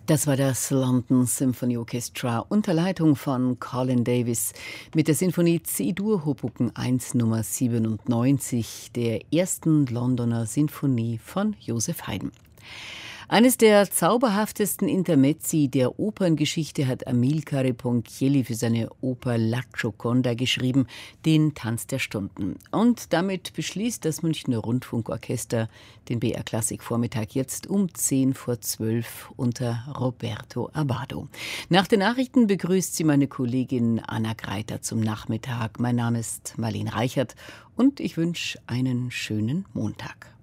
Das war das London Symphony Orchestra unter Leitung von Colin Davis mit der Sinfonie C-Dur Hoboken 1 Nummer 97 der ersten Londoner Sinfonie von Joseph Haydn. Eines der zauberhaftesten Intermezzi der Operngeschichte hat Amilcare Ponchielli für seine Oper La Gioconda geschrieben, den Tanz der Stunden. Und damit beschließt das Münchner Rundfunkorchester den BR Klassik Vormittag jetzt um 10:10 unter Roberto Abbado. Nach den Nachrichten begrüßt sie meine Kollegin Anna Greiter zum Nachmittag. Mein Name ist Marlene Reichert und ich wünsche einen schönen Montag.